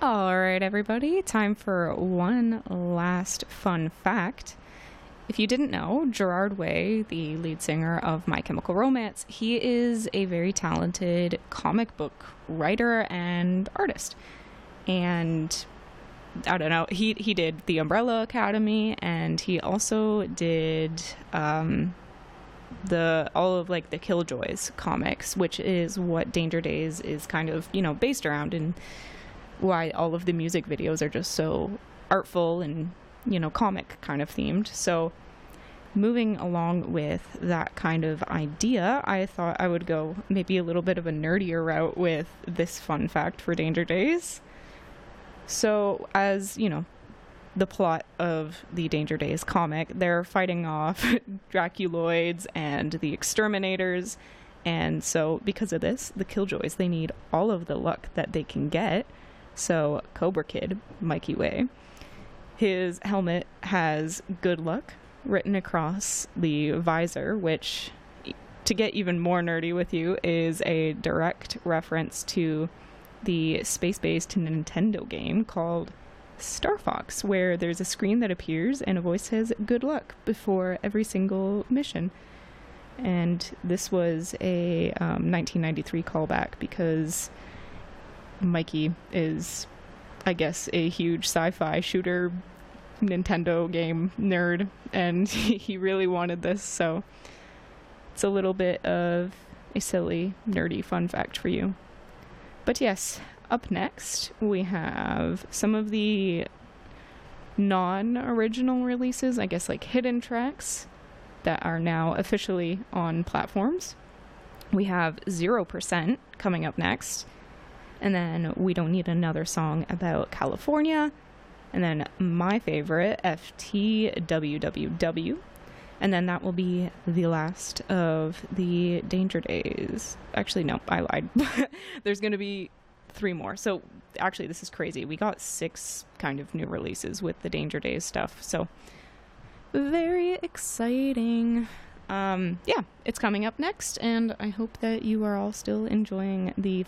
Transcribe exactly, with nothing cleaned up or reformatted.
All right, everybody, time for one last fun fact. If you didn't know, Gerard Way, the lead singer of My Chemical Romance, he is a very talented comic book writer and artist. And I don't know, he he did the Umbrella Academy, and he also did um, the all of like the Killjoys comics, which is what Danger Days is kind of, you know, based around, and why all of the music videos are just so artful and, you know, comic kind of themed. So moving along with that kind of idea, I thought I would go maybe a little bit of a nerdier route with this fun fact for Danger Days. So, as you know, the plot of the Danger Days comic, they're fighting off Draculoids and the Exterminators, and so because of this, the Killjoys, they need all of the luck that they can get. So Cobra Kid, Mikey Way, his helmet has good luck written across the visor, which, to get even more nerdy with you, is a direct reference to the space-based Nintendo game called Star Fox, where there's a screen that appears and a voice says good luck before every single mission. And this was a um, nineteen ninety-three callback because Mikey is, I guess, a huge sci-fi shooter Nintendo game nerd, and he really wanted this, so it's a little bit of a silly, nerdy fun fact for you. But yes, up next we have some of the non-original releases, I guess like hidden tracks, that are now officially on platforms. We have zero percent coming up next. And then We Don't Need Another Song About California. And then my favorite, F T W W W. And then that will be the last of the Danger Days. Actually, no, I lied. There's going to be three more. So actually, this is crazy. We got six kind of new releases with the Danger Days stuff. So very exciting. Um, yeah, it's coming up next, and I hope that you are all still enjoying the